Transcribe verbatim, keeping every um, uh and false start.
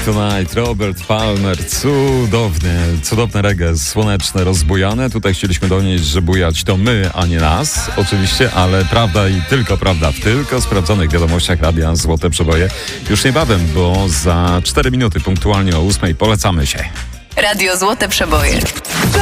Tonight, Robert Palmer, cudownie, cudowne reggae, słoneczne, rozbujane. Tutaj chcieliśmy donieść, że bujać to my, a nie nas, oczywiście, ale prawda i tylko prawda w tylko sprawdzonych wiadomościach Radia Złote Przeboje. Już niebawem, bo za cztery minuty punktualnie o ósmej polecamy się. Radio Złote Przeboje.